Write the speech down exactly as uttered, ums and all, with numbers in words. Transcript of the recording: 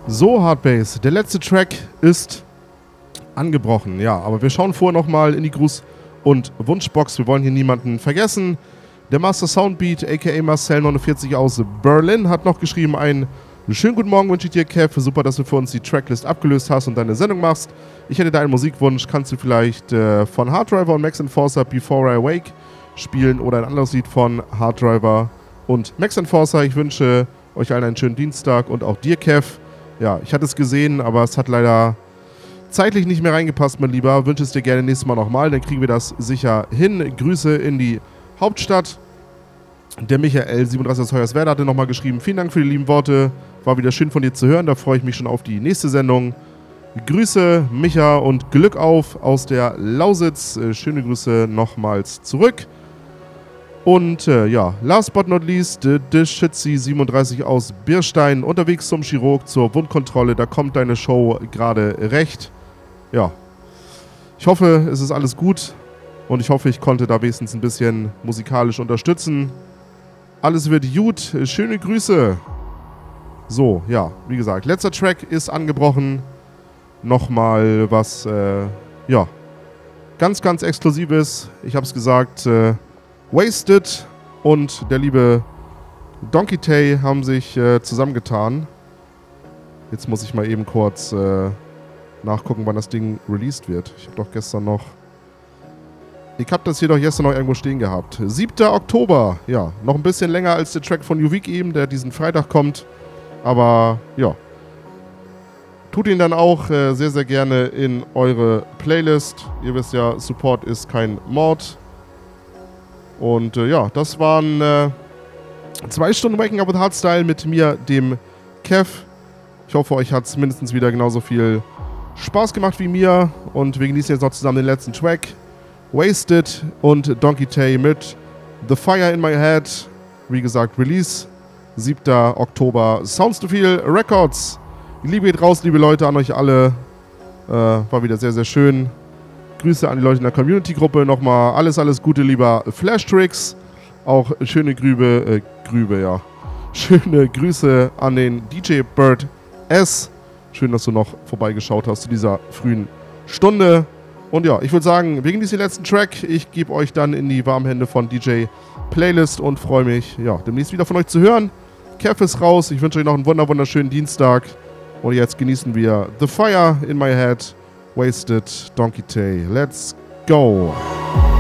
So, Hardbase, der letzte Track ist angebrochen. Ja, aber wir schauen vorher nochmal in die Gruß- und Wunschbox. Wir wollen hier niemanden vergessen. Der Master Soundbeat, aka Marcel neunundvierzig aus Berlin, hat noch geschrieben: Einen schönen guten Morgen wünsche ich dir, Kev. Super, dass du für uns die Tracklist abgelöst hast und deine Sendung machst. Ich hätte da einen Musikwunsch. Kannst du vielleicht äh, von Hard Driver und Max Enforcer Before I Awake spielen oder ein anderes Lied von Hard Driver und Max Enforcer? Ich wünsche euch allen einen schönen Dienstag und auch dir, Kev. Ja, ich hatte es gesehen, aber es hat leider zeitlich nicht mehr reingepasst, mein Lieber. Wünsche es dir gerne nächstes Mal nochmal, dann kriegen wir das sicher hin. Grüße in die Hauptstadt. Der Michael siebenunddreißig aus Hoyerswerda hatte nochmal geschrieben: Vielen Dank für die lieben Worte. War wieder schön von dir zu hören. Da freue ich mich schon auf die nächste Sendung. Grüße, Micha, und Glück auf aus der Lausitz. Äh, schöne Grüße nochmals zurück. Und äh, ja, last but not least, äh, The Shitzy siebenunddreißig aus Bierstein, unterwegs zum Chirurg zur Wundkontrolle. Da kommt deine Show gerade recht. Ja, ich hoffe, es ist alles gut und ich hoffe, ich konnte da wenigstens ein bisschen musikalisch unterstützen. Alles wird gut. Schöne Grüße. So, ja, wie gesagt, letzter Track ist angebrochen. Nochmal was, äh, ja, ganz, ganz Exklusives. Ich habe es gesagt, äh, Wasted und der liebe Donkey Tay haben sich äh, zusammengetan. Jetzt muss ich mal eben kurz äh, nachgucken, wann das Ding released wird. Ich habe doch gestern noch... Ich habe das hier doch gestern noch irgendwo stehen gehabt. siebter Oktober. Ja, noch ein bisschen länger als der Track von Juvik eben, der diesen Freitag kommt. Aber ja, tut ihn dann auch äh, sehr, sehr gerne in eure Playlist. Ihr wisst ja, Support ist kein Mord. Und äh, ja, das waren äh, zwei Stunden Waking Up with Hardstyle mit mir, dem Kev. Ich hoffe, euch hat es mindestens wieder genauso viel Spaß gemacht wie mir. Und wir genießen jetzt noch zusammen den letzten Track. Wasted und Donkey Tay mit The Fire in My Head. Wie gesagt, Release siebter Oktober. Sounds to Feel Records. Die Liebe geht raus, liebe Leute, an euch alle. Äh, war wieder sehr, sehr schön. Grüße an die Leute in der Community-Gruppe. Nochmal alles, alles Gute, lieber Flash-Tricks. Auch schöne Grübe, äh, Grübe, ja. Schöne Grüße an den D J Bird S. Schön, dass du noch vorbeigeschaut hast zu dieser frühen Stunde. Und ja, ich würde sagen, wir genießen den letzten Track. Ich gebe euch dann in die warmen Hände von D J Playlist und freue mich, ja, demnächst wieder von euch zu hören. Kev ist raus. Ich wünsche euch noch einen wunder wunderschönen Dienstag. Und jetzt genießen wir The Fire in My Head, Wasted, Donkey Tay. Let's go!